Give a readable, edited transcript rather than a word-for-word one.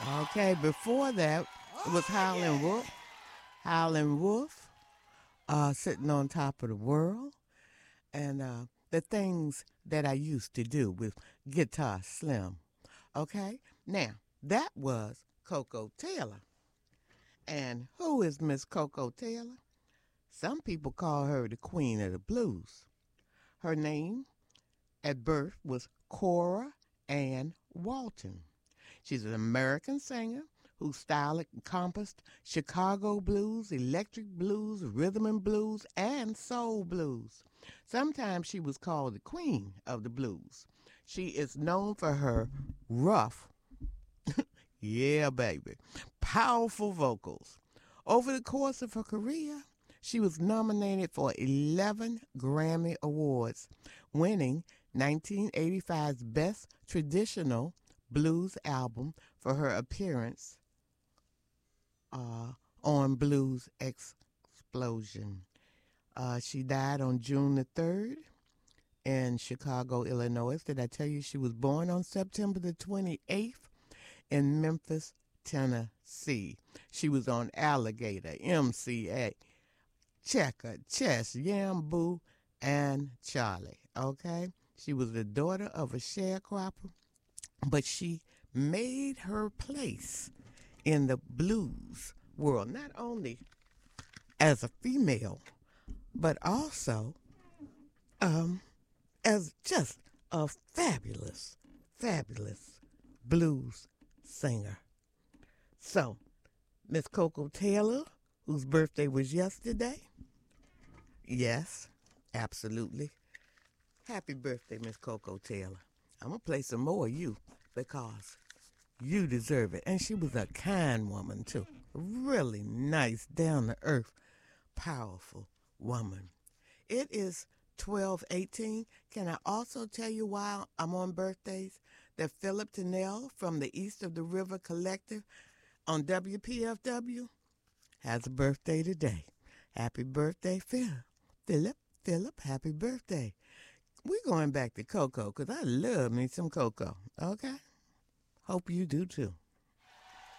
Okay, before that, it was Howlin' Wolf. Howlin' Wolf, sitting on top of the world. And the things that I used to do with Guitar Slim. Okay? Now, that was Coco Taylor. And who is Miss Coco Taylor? Some people call her the Queen of the Blues. Her name at birth was Cora Ann Walton. She's an American singer whose style encompassed Chicago blues, electric blues, rhythm and blues, and soul blues. Sometimes she was called the Queen of the Blues. She is known for her rough, yeah, baby, powerful vocals. Over the course of her career, she was nominated for 11 Grammy Awards, winning 1985's Best Traditional Blues Album for her appearance on Blues Explosion. She died on June the 3rd in Chicago, Illinois. Did I tell you she was born on September the 28th in Memphis, Tennessee? She was on Alligator, MCA, Checker, Chess, Yamboo, and Charlie. Okay? She was the daughter of a sharecropper, but she made her place in the blues world, not only as a female, but also as just a fabulous, fabulous blues singer. So, Miss Coco Taylor, whose birthday was yesterday, yes, absolutely. Happy birthday, Miss Coco Taylor. I'm going to play some more of you because you deserve it. And she was a kind woman, too. Really nice, down to earth, powerful woman. It is 12:18. Can I also tell you while I'm on birthdays that Philip Tennell from the East of the River Collective on WPFW has a birthday today. Happy birthday, Philip, happy birthday. We're going back to Coco because I love me some Coco. Okay? Hope you do too.